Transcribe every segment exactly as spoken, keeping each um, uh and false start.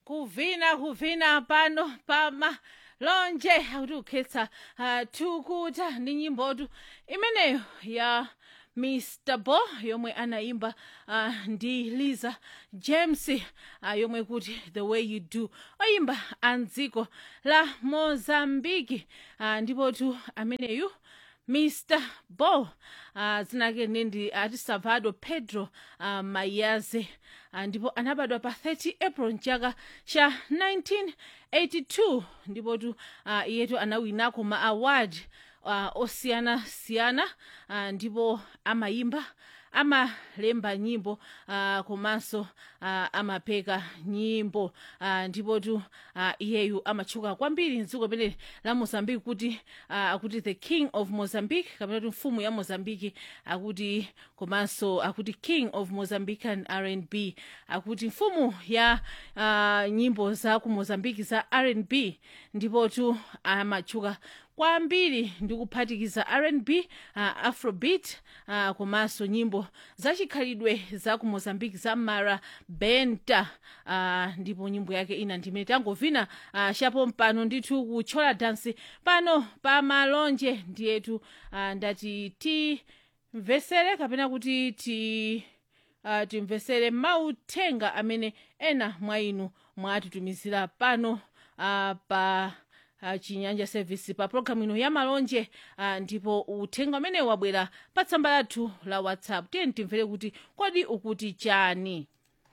kuvina kuvina pano pama lonje akuti ukhetsa uh, thukuta ndi nyimbotu imeneyo ya Mister Bo yomwe anaimba uh, ndi Liza James uh, yomwe kuti the way you do oyimba andziko la Mozambique uh, ndipotu ameneyu Mister Bo uh, zinake ndi ati Salvador Pedro uh, Mayaze uh, ndipo anabadwa pa thirty April mchaka cha nineteen eighty-two ndipotu uh, iyetu anawinako ma award uh, osiyana-siyana uh, ndipo amayimba amalemba nyimbo uh, komanso uh, amapeka nyimbo uh, ndipotu uh, iyeyu amatchuka kwambiri mdziko pene la Mozambique kuti uh, akuti the king of Mozambique kapena kuti mfumu ya Mozambique akuti komanso akuti king of Mozambican R and B akuti mfumu ya uh, nyimbo za ku Mozambique za R and B ndipotu amatchuka kwambiri ndikuphatikiza R and B uh, afrobeat uh, komanso nyimbo zachikhalidwe za ku Mozambique za Mara Benta uh, ndipo nyimbo yake ina ndimene tangovina uh, shapo mpano ndithu kuchola dansi pano pa malonje ndiyetu uh, ndati timvesere kapena kuti ti uh, timvesere mauthenga amene ena mwa inu mwatitumizira pano uh, pa Uh, chinyanja service pa programu ino ya malonje uh, ndipo uthenga umene wabwera pa tsamba lathu la WhatsApp tiye timvere kuti kodi ukuti chani.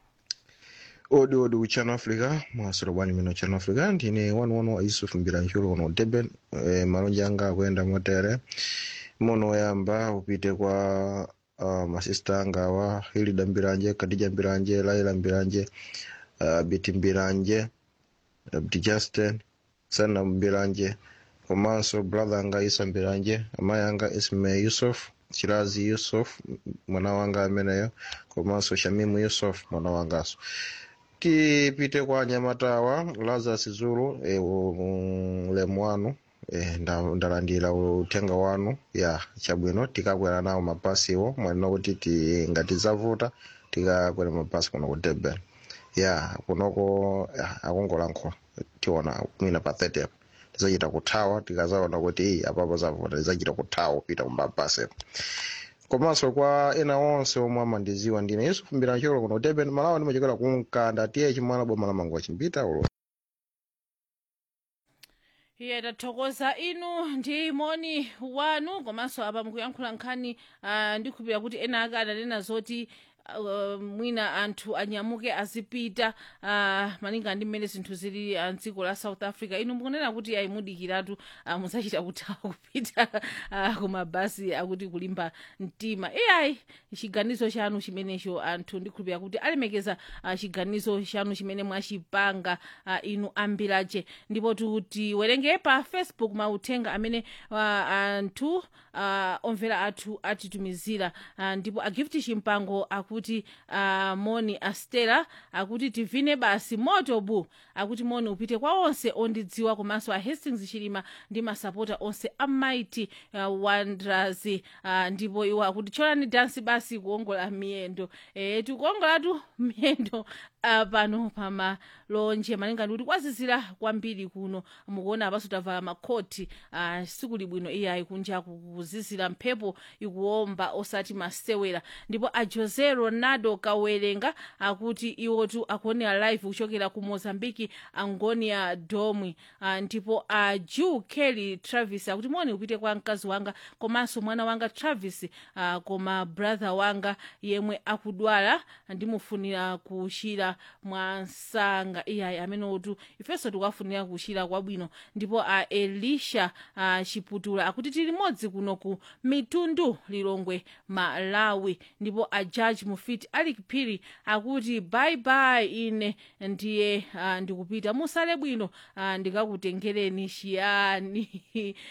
odi odi ku Channel Africa mwasiro bwani mino Channel Africa ndine one one wa Yusuf Mbirancholo ono Durban e, malonje anga akuyenda motere mono yamba upite kwa uh, masista anga wa Hilda Mbiranje, Khadija Mbiranje, Laila Mbiranje, uh, Biti Mbiranje, Abdi Justin Sana Mbiranje, komanso brother anga Isa Mbiranje, amaya anga Isme Yusuf, Chirazi Yusuf, mwana wanga ameneyo, komanso Shamimu Yusuf, mwana wangaso. Tipite kwa Nyamatawa, Lazarus Zulu, e, ulemu wanu, e, ndalandira utenga wanu, ya chabwino, tikakwera nawo mapasi iwo, mwana kuti ti ngati zavuta, tikakwera mapasi kuno kutebe. Ya, kunoko, ya, akungolanko. Tiona mwina pa thirty tizachita kuthawa tikazaona kuti iyi apapo zavuta tizachita kuthawa kupita kumbapase komanso kwa ena onse omwe amandiziwa ndine Yusuf Mbirancholo kuno Durban Malawi ndimachokera kunkanda tiye chimwana boma la Mangochi chimpita ulo. Iye tathokoza inu ndi moni wanu komanso apa mukuyankhula nkhani uh, ndikhulupirira kuti ena ake adanena zoti Uh, mwina anthu anyamuke azipita uh, malinga ndi mmene zinthu zili uh, mdziko la South Africa inu mukunena kuti ayimudikiratu uh, muzachita kuthawa kupita uh, kumabasi akuti kulimba mtima iyayi chiganizo chanu chimenecho anthu ndikhulupirira kuti alemekeza uh, chiganizo chanu chimene mwachipanga uh, inu ambirache ndipo tiwerenge pa Facebook mauthenga amene uh, anthu uh, omvera athu atitumizira uh, ndipo agifti chimpango akuti kuti uh, moni Astela akuti tivine basi moto bu akuti moni upite kwa onse ondidziwa komanso a Hastings Chilima ndi masapota onse a Mighty uh, Wanderers uh, ndipo iwo akuti cholani dance basi kuongola miyendo e, tikuongolatu miyendo uh, pano pama lonje malinga ndi kuti kwazizira kwambiri kuno mukuona apaso tavala makoti uh, siku libwino iyayi kunja kuzizira mphepo ikuomba osati masewera ndipo a Jose Ronaldo Kawerenga akuti iwotu akuonera live kuchokera ku Mozambique Angonia Domwe uh, ndipo a uh, Ju Kelly Travis akuti moni upite kwa mkazi wanga komanso mwana wanga Travis uh, koma brother wanga yemwe akudwala ndimufunira kuchira mwansanga iyayi amene otu ifenso tikuwafunira kuchira kwabwino ndipo a uh, Elisha uh, Chiputula akuti tili modzi kuno ku Mitundu Lilongwe Malawi ndipo a Judge Mufiti Ali Kipiri akuti bye bye ine ndiye uh, ndikupita musale bwino uh, ndikakutengereni chiyani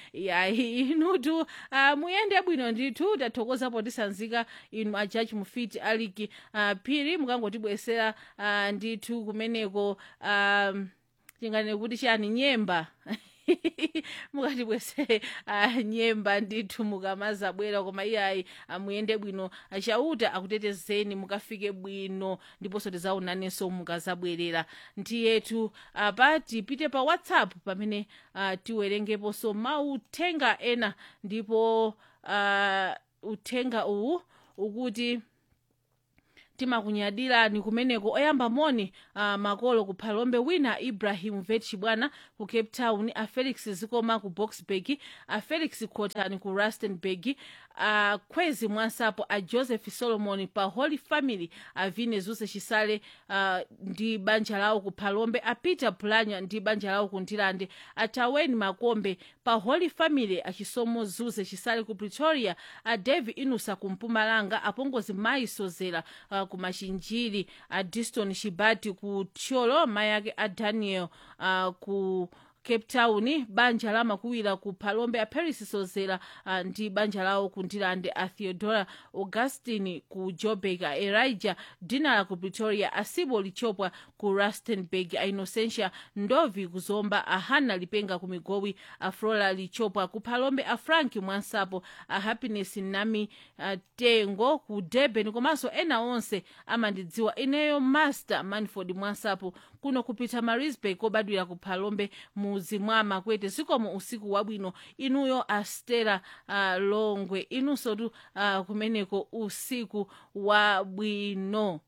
yayi inutu uh, muyende bwino ndithu tathokoza potisanzika inu a Judge Mufiti Ali Kipiri uh, mukangotibwesera uh, ndithu kumeneko um, chingane kuti chani nyemba mukatibwese uh, nyemba ndithu mukamazabwera koma iyayi amuyende bwino achauta akutetezeni mukafike bwino ndiponso tizaonanenso mukazabwerera ndiyetu apa tipite pa WhatsApp pamene uh, tiwerengeponso mauthenga ena ndipo uh, uthenga uwu ukuti timakunyadirani kumeneko oyamba moni uh, makolo ku Phalombe wina Ibrahim Vetchibwana ku Cape Town, a Felix Zikoma ku Boksburg, a Felix Kotani ku Rustenburg, a Kwezi Mwansapo, a Joseph Solomon pa Holy Family, a Vine Zuse Chisale uh, ndi banja lawo ku Phalombe, a Peter Pulanya ndi banja lawo ku Ntilande, a Taweni Makombe pa Holy Family, a Chisomo Zuse Chisale ku Pretoria, a Devi Inusa ku Mpumalanga, a Pongozi Mai Sozera uh, ku Machinjiri, a Diston Shibati ku Tcholo, mayake a Daniel uh, ku Cape Town, banja la makuwira ku Phalombe, a Paris Sozera uh, ndi banja lawo ku Ntilande, a Theodora Augustine ku Joburg, a Elijah Dinala ku Pretoria, a Sibo Lichopwa ku Rustenburg, a Innocentia Ndovi ku Zomba, a Hannah Lipenga ku Migowi, a Flora Lichopwa ku Phalombe, a Frank Mwansapo, a Happiness Nami uh, Tengo ku Durban, komanso ena onse amandidziwa ineyo Master Manford Mwansapo kuno kupita Marisburg kobadwira ku Phalombe muzi mwa Makwete. Zikomo usiku wabwino inuyo Astera uh, Longwe inunso tu uh, kumeneko usiku wabwino.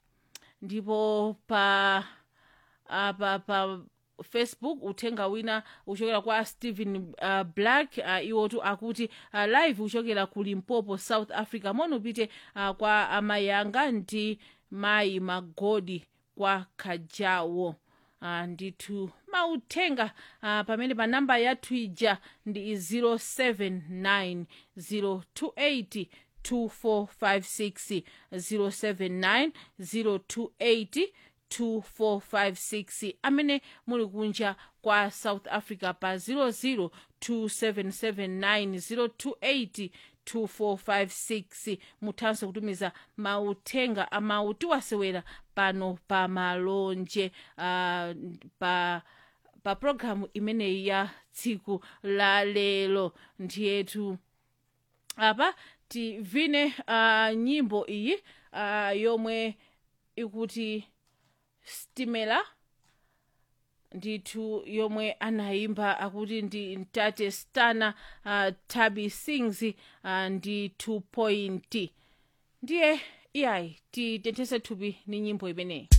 Ndipo pa uh, pa pa Facebook uthenga wina uchokera kwa Stephen uh, Black uh, iwo tu akuti uh, live uchokera ku Limpopo South Africa mono pite uh, kwa amayanga ndi mai Magodi kwa Kajawo. Uh, ndithu mauthenga uh, pamene pa namba yathu ija ndi zero seven nine zero two eight two four five six zero seven nine zero two eight two four five six, amene muli kunja kwa South Africa pa zero zero two seven seven nine zero two eight two four five six. Muthanso kutumiza mauthenga amawu tiwasewera pano pa malonje uh, pa pa programu imeneyi ya tsiku la lero. Ndiyetu apa tivine uh, nyimbo iyi uh, yomwe ikuti Stimela ndithu yomwe anayimba akuti ndi Ntate Stana uh, Tabi Sings uh, ndi two point. Ndiye iyayi titenthese thupi ni nyimbo imeneyi.